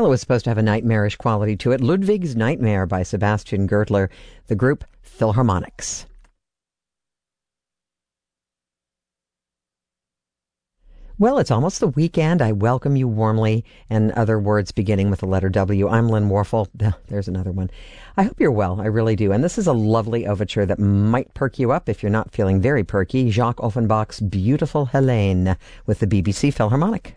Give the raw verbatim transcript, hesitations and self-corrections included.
Well, it was supposed to have a nightmarish quality to it. Ludwig's Nightmare by Sebastian Gertler, the group Philharmonics. Well, it's almost the weekend. I welcome you warmly, and other words beginning with the letter W. I'm Lynn Warfel. There's another one. I hope you're well. I really do. And this is a lovely overture that might perk you up if you're not feeling very perky. Jacques Offenbach's Beautiful Helene with the B B C Philharmonic.